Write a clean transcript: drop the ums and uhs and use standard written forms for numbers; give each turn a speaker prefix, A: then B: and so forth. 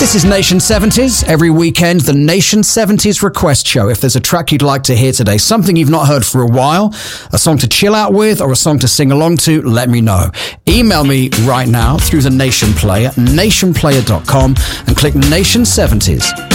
A: This is Nation 70s. Every weekend, the Nation 70s request show. If there's a track you'd like to hear today, something you've not heard for a while, a song to chill out with, or a song to sing along to, let me know. Email me right now through the Nation Player, nationplayer.com, and click Nation 70s